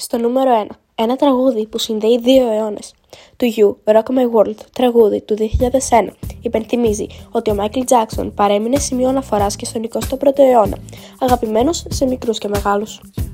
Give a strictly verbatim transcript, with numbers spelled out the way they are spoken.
Στο νούμερο ένα. Ένα τραγούδι που συνδέει δύο αιώνες. Του You, Rock My World, τραγούδι του δύο χιλιάδες ένα, υπενθυμίζει ότι ο Μάικλ Τζάκσον παρέμεινε σημείο αναφοράς και στον εικοστό πρώτο αιώνα, αγαπημένος σε μικρούς και μεγάλους.